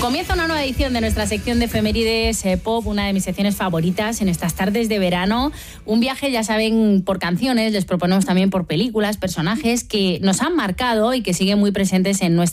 Comienza una nueva edición de nuestra sección de efemérides pop, una de mis secciones favoritas en estas tardes de verano. Un viaje, ya saben, por canciones, les proponemos también por películas, personajes que nos han marcado y que siguen muy presentes en nuestra